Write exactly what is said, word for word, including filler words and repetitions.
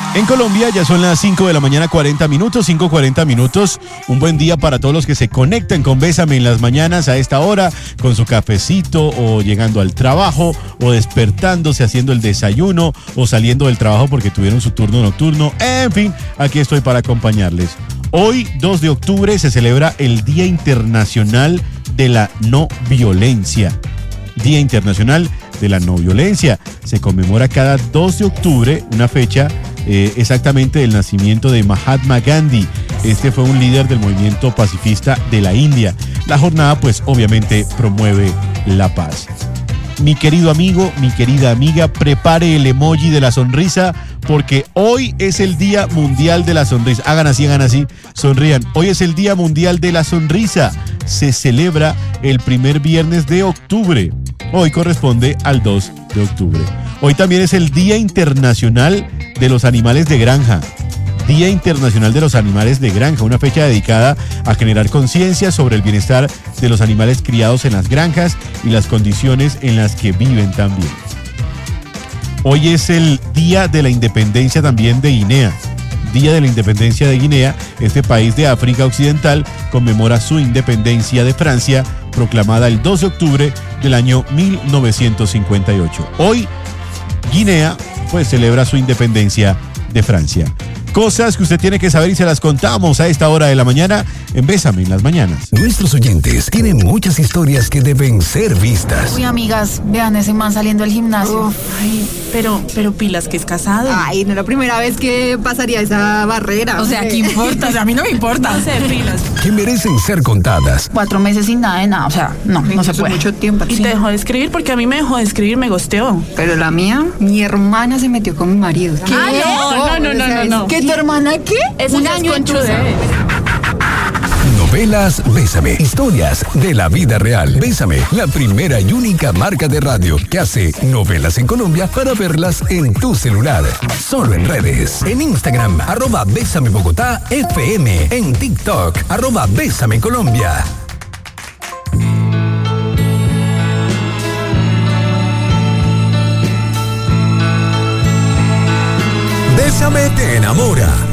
En Colombia ya son las cinco de la mañana, cuarenta minutos, cinco cuarenta minutos. Un buen día para todos los que se conectan con Bésame en las mañanas a esta hora, con su cafecito o llegando al trabajo o despertándose, haciendo el desayuno o saliendo del trabajo porque tuvieron su turno nocturno. En fin, aquí estoy para acompañarles. Hoy, dos de octubre, se celebra el Día Internacional de la No Violencia. Día Internacional de la No Violencia. Se conmemora cada dos de octubre, una fecha eh, exactamente del nacimiento de Mahatma Gandhi. Este fue un líder del movimiento pacifista de la India. La jornada, pues, obviamente promueve la paz. Mi querido amigo, mi querida amiga, prepare el emoji de la sonrisa porque hoy es el Día Mundial de la Sonrisa. Hagan así, hagan así, sonrían. Hoy es el Día Mundial de la Sonrisa. Se celebra el primer viernes de octubre. Hoy corresponde al dos de octubre. Hoy también es el Día Internacional de los Animales de Granja. Día Internacional de los Animales de Granja, una fecha dedicada a generar conciencia sobre el bienestar de los animales criados en las granjas y las condiciones en las que viven también. Hoy es el Día de la Independencia también de Guinea. Día de la Independencia de Guinea, este país de África Occidental conmemora su independencia de Francia, proclamada el dos de octubre del año mil novecientos cincuenta y ocho. Hoy, Guinea, pues, celebra su independencia de Francia. Cosas que usted tiene que saber y se las contamos a esta hora de la mañana en Bésame en las mañanas. Nuestros oyentes tienen muchas historias que deben ser vistas. Uy, amigas, vean ese man saliendo del gimnasio. Uf, ay, pero, pero pilas que es casado. Ay, no es la primera vez que pasaría esa barrera. O sea, ¿qué importa? O sea, a mí no me importa. No sé, pilas. Que merecen ser contadas. Cuatro meses sin nada de nada, o sea, no, no se puede. Mucho tiempo. Y Sí. te dejó de escribir porque a mí me dejó de escribir, me gosteó. Pero la mía, mi hermana se metió con mi marido. ¿Qué? No, no, no, no, no. ¿Qué, tu hermana qué? Eso Un ya es año conchudez. Novelas Bésame. Historias de la vida real. Bésame, la primera y única marca de radio que hace novelas en Colombia para verlas en tu celular. Solo en redes. En Instagram, arroba Bésame Bogotá F M. En TikTok, arroba Bésame Colombia. Bésame te enamora.